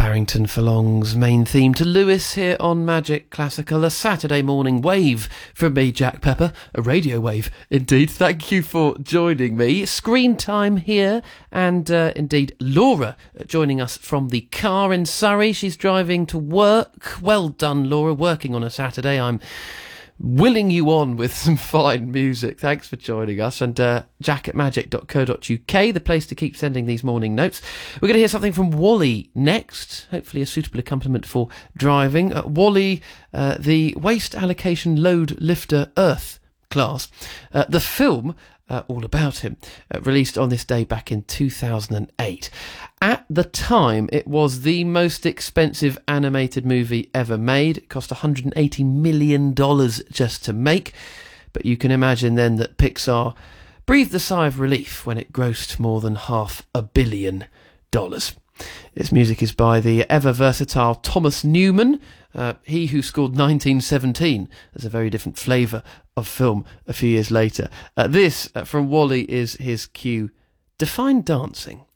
Barrington Furlong's main theme to Lewis here on Magic Classical, a Saturday morning wave from me, Jack Pepper, a radio wave indeed. Thank you for joining me. Screen time here, and indeed Laura joining us from the car in Surrey. She's driving to work. Well done, Laura, working on a Saturday. I'm willing you on with some fine music. Thanks for joining us. And jack@magic.co.uk, the place to keep sending these morning notes. We're going to hear something from Wally next, hopefully a suitable accompaniment for driving. Wally, the Waste Allocation Load Lifter Earth class. The film, all about him, released on this day back in 2008. At the time, it was the most expensive animated movie ever made. It cost $180 million just to make. But you can imagine then that Pixar breathed a sigh of relief when it grossed more than $500 million. Its music is by the ever-versatile Thomas Newman, he who scored 1917 as a very different flavour of film a few years later. This, from Wally, is his cue, Define Dancing.